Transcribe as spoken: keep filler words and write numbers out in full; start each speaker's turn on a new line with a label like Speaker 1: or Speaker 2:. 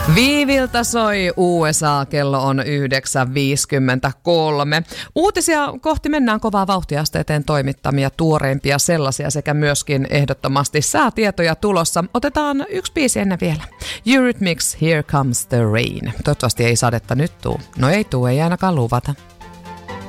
Speaker 1: Viiviltä soi U S A, kello on yhdeksän viisikymmentäkolme. Uutisia kohti mennään kovaa vauhtia asteeteen toimittamia tuoreimpia sellaisia sekä myöskin ehdottomasti säätietoja tulossa. Otetaan yksi biisi ennen vielä. Eurythmics, Here Comes the Rain. Toivottavasti ei sadetta nyt tuu. No ei tuu, ei ainakaan luvata.